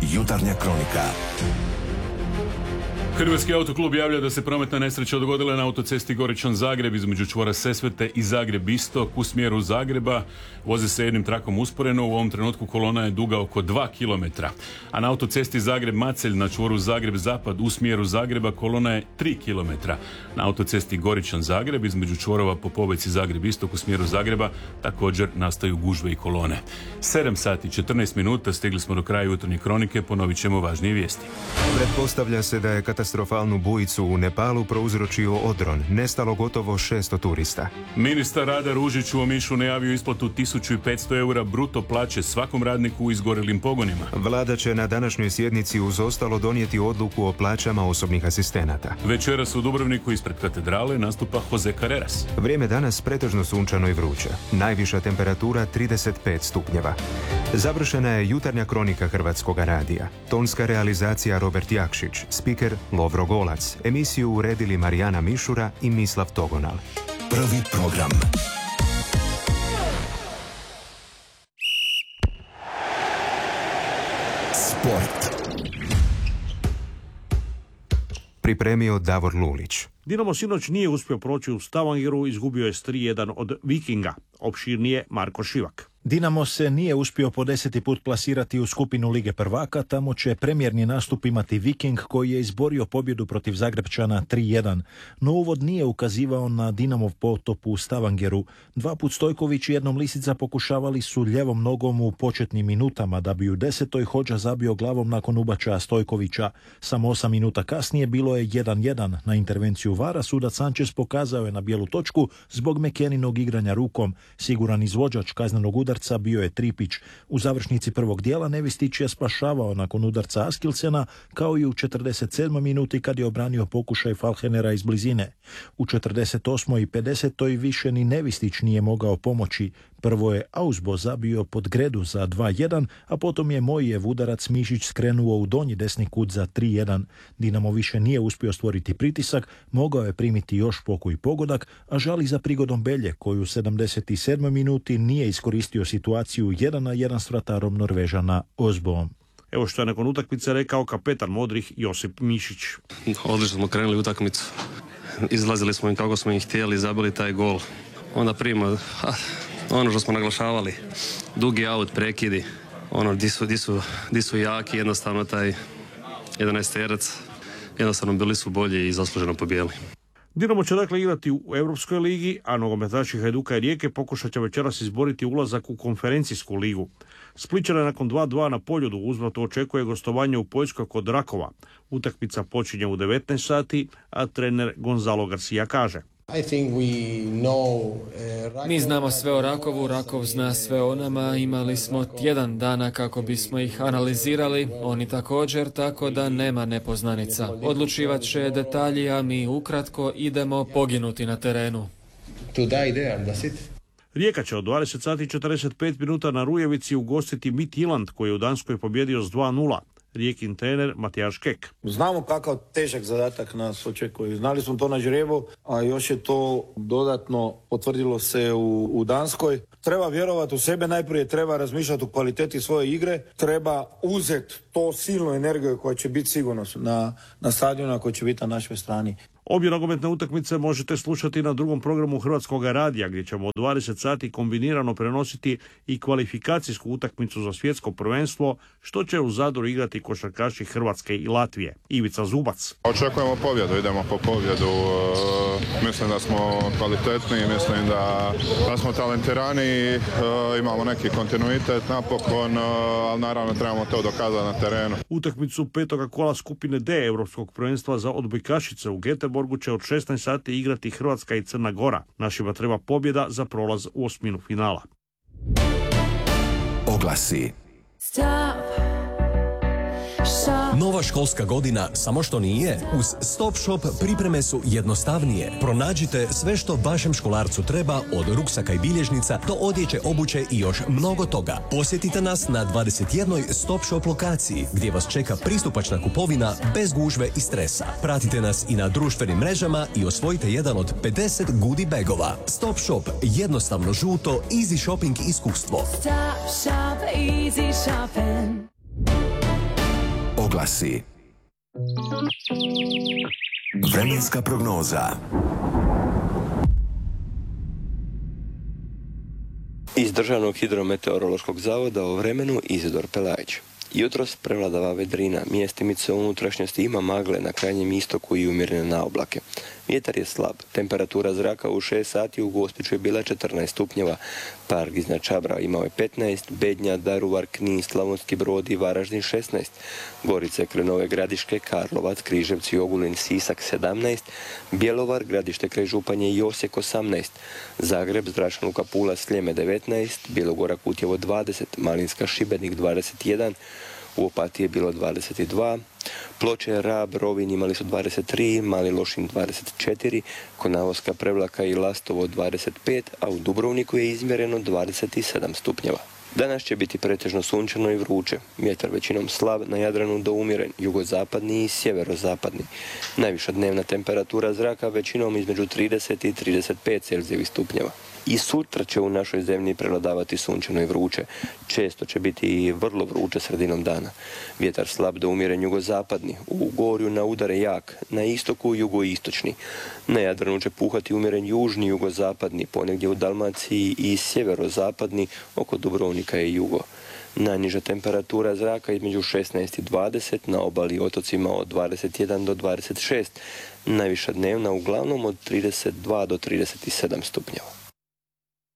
Jutarnja kronika. Hrvatski autoklub javlja da se prometna nesreća dogodila na autocesti Goričan-Zagreb između čvora Sesvete i Zagreb-Istok u smjeru Zagreba. Voze se jednim trakom usporeno, u ovom trenutku kolona je duga oko 2 km. A na autocesti Zagreb-Macelj na čvoru Zagreb-Zapad u smjeru Zagreba kolona je 3 km. Na autocesti Goričan-Zagreb između čvorova Popovec i Zagreb-Istok u smjeru Zagreba također nastaju gužve i kolone. 7 sati 14 minuta, stigli smo do kraja jutarnje kronike, ponovit ćemo važnije vijesti. Pretpostavlja se da je katastrofalnu bujicu u Nepalu prouzročio odron. Nestalo gotovo 600 turista. Ministar rada Ružić u Omišu najavio isplatu 1500 eura bruto plaće svakom radniku u izgorelim pogonima. Vlada će na današnjoj sjednici uz ostalo donijeti odluku o plaćama osobnih asistenata. Večeras u Dubrovniku ispred katedrale nastupa Jose Carreras. Vrijeme danas pretežno sunčano i vruće. Najviša temperatura 35 stupnjeva. Završena je jutarnja kronika Hrvatskoga radija. Tonska realizacija Robert Jakšić, spiker Lovro Golac. Emisiju uredili Marijana Mišura i Mislav Togonal. Prvi program. Sport. Pripremio Davor Lulić. Dinamo sinoć nije uspio proći u Stavangeru, izgubio je s 3-1 od Vikinga. Opširnije Marko Šivak. Dinamo se nije uspio po 10. put plasirati u skupinu Lige prvaka, tamo će premijerni nastup imati Viking koji je izborio pobjedu protiv Zagrebčana 3-1. No uvod nije ukazivao na Dinamov potop u Stavangeru. 2 put Stojković i jednom Lisica pokušavali su ljevom nogom u početnim minutama, da bi u 10. Hodža zabio glavom nakon ubačaja Stojkovića. Samo 8 minuta kasnije bilo je 1-1. Na intervenciju VAR-a sudac Sanchez pokazao je na bijelu točku zbog Mekeninog igranja rukom. Siguran izvođač kaznenog udarca bio je Tripić. U završnici prvog dijela Nevistić je spašavao nakon udarca Askilsena, kao i u 47. minuti kad je obranio pokušaj Falhenera iz blizine. U 48. i 50. više ni Nevistić nije mogao pomoći. Prvo je Ausbo zabio pod gredu za 2-1, a potom je Mojijev udarac Mišić skrenuo u donji desni kut za 3-1. Dinamo više nije uspio stvoriti pritisak, mogao je primiti još pokoji pogodak, a žali za prigodom Belje, koju u 77. minuti nije iskoristio situaciju 1-1 s vratarom Norvežana Osboom. Evo što je nakon utakmice rekao kapetan Modrih Josip Mišić. Odlično smo krenuli utakmicu. Izlazili smo im kako smo ih htjeli, zabili taj gol. Onda prima ono što smo naglašavali, dugi aut, prekidi, ono di su jaki, jednostavno taj 11-terac, jednostavno bili su bolji i zasluženo pobijeli. Dinamo će dakle igrati u Europskoj ligi, a nogometaši Hajduka i Rijeke pokušat će večeras izboriti ulazak u konferencijsku ligu. Splićane nakon 2-2 na Poljudu uzvrato očekuje gostovanje u Poljskoj kod Rakova. Utakmica počinje u 19 sati, a trener Gonzalo Garcia kaže: Mi znamo sve o Rakovu, Rakov zna sve o nama, imali smo tjedan dana kako bismo ih analizirali, oni također, tako da nema nepoznanica. Odlučivat će detalji, a mi ukratko idemo poginuti na terenu. Rijeka će od 20 sati i 45 minuta na Rujevici ugostiti Midtjylland koji je u Danskoj pobjedio s 2-0. Rijekin trener Matijaš Kek. Znamo kakav težak zadatak nas očekuje. Znali smo to na žrebu, a još je to dodatno potvrdilo se u Danskoj. Treba vjerovati u sebe, najprije treba razmišljati o kvaliteti svoje igre, treba uzeti to silnu energiju koja će biti sigurno na stadionu, koja će biti na našoj strani. Obje nogometne utakmice možete slušati na drugom programu Hrvatskog radija, gdje ćemo od 20 sati kombinirano prenositi i kvalifikacijsku utakmicu za svjetsko prvenstvo, što će u Zadru igrati košarkaši Hrvatske i Latvije. Ivica Zubac. Očekujemo pobjedu, idemo po pobjedu. Mislim da smo kvalitetni, mislim da smo talentirani, imamo neki kontinuitet napokon, ali naravno trebamo to dokazati na terenu. Utakmicu petoga kola skupine D Europskog prvenstva za odbojkašice u Göteborgu će od 16 sati igrati Hrvatska i Crna Gora. Našima treba pobjeda za prolaz u osminu finala. Oglasi. Nova školska godina samo što nije? Uz Stop Shop pripreme su jednostavnije. Pronađite sve što vašem školarcu treba, od ruksaka i bilježnica do odjeće, obuće i još mnogo toga. Posjetite nas na 21. Stop Shop lokaciji gdje vas čeka pristupačna kupovina bez gužve i stresa. Pratite nas i na društvenim mrežama i osvojite jedan od 50 goodie bagova. Stop Shop, jednostavno žuto, easy shopping iskustvo. Stop Shop, easy shopping. klasi. Vremenska prognoza. Iz Državnog hidrometeorološkog zavoda o vremenu Izidor Pelajić. Jutros prevladava vedrina, mjestimice u unutrašnjosti ima magle na krajnjem istoku i umjerene na oblake. Vjetar je slab, temperatura zraka u 6 sati u Gospiću je bila 14 stupnjeva, Park iznad Čabra imao je 15, Bednja, Daruvar, Knin, Slavonski Brod i Varaždin 16, Gorice, Krenove, Gradiške, Karlovac, Križevci, Ogulin, Sisak 17, Bjelovar, Gradište kraj Županje i Osijek 18, Zagreb, Zračna luka Pula, Sljeme 19, Bjelogora, Kutjevo 20, Malinska, Šibenik 21, u Opatiji je bilo 22, Ploče, Rab, Rovinj imali su 23, Mali Lošinj 24, Konavoska, Prevlaka i Lastovo 25, a u Dubrovniku je izmjereno 27 stupnjeva. Danas će biti pretežno sunčano i vruće, vjetar većinom slab, na Jadranu do umjeren, jugozapadni i sjeverozapadni. Najviša dnevna temperatura zraka većinom između 30 i 35 celzijevih stupnjeva. I sutra će u našoj zemlji prevladavati sunčano i vruće. Često će biti i vrlo vruće sredinom dana. Vjetar slab do umjeren jugozapadni, u Gorju na udare jak, na istoku jugoistočni. Na Jadranu će puhati umjeren južni jugozapadni, ponegdje u Dalmaciji i sjeverozapadni, oko Dubrovnika i jugo. Najniža temperatura zraka između 16 i 20, na obali i otocima od 21 do 26, najviša dnevna uglavnom od 32 do 37 stupnjeva.